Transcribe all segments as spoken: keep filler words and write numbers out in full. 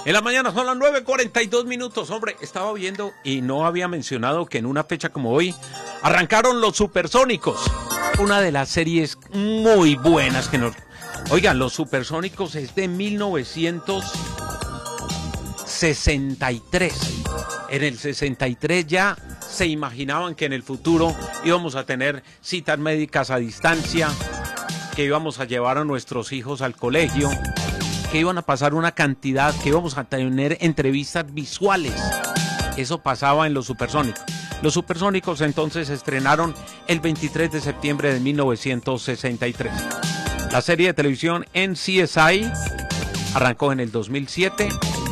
En la mañana son las nueve cuarenta y dos minutos. Hombre, estaba viendo y no había mencionado que en una fecha como hoy arrancaron Los Supersónicos. Una de las series muy buenas que nos... Oigan, Los Supersónicos es de mil novecientos sesenta y tres. En el sesenta y tres ya se imaginaban que en el futuro íbamos a tener citas médicas a distancia, que íbamos a llevar a nuestros hijos al colegio, que iban a pasar una cantidad, que íbamos a tener entrevistas visuales. Eso pasaba en Los Supersónicos. Los Supersónicos entonces se estrenaron el veintitrés de septiembre de mil novecientos sesenta y tres. La serie de televisión N C S I arrancó en el dos mil siete.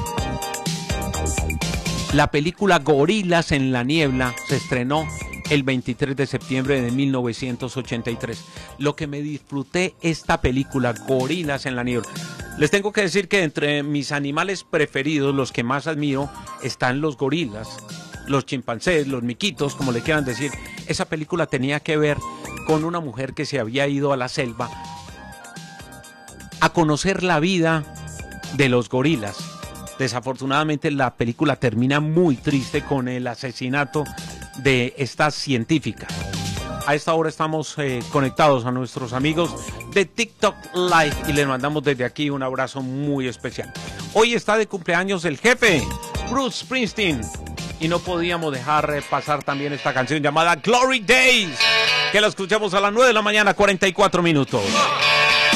La película Gorilas en la Niebla se estrenó el veintitrés de septiembre de mil novecientos ochenta y tres. Lo que me disfruté esta película, Gorilas en la Niebla. Les tengo que decir que entre mis animales preferidos, los que más admiro, están los gorilas, los chimpancés, los miquitos, como le quieran decir. Esa película tenía que ver con una mujer que se había ido a la selva a conocer la vida de los gorilas. Desafortunadamente la película termina muy triste con el asesinato de esta científica. A esta hora estamos eh, conectados a nuestros amigos de TikTok Live y les mandamos desde aquí un abrazo muy especial. Hoy está de cumpleaños el jefe, Bruce Springsteen, y no podíamos dejar eh, pasar también esta canción llamada Glory Days, que la escuchamos a las nueve de la mañana, cuarenta y cuatro minutos.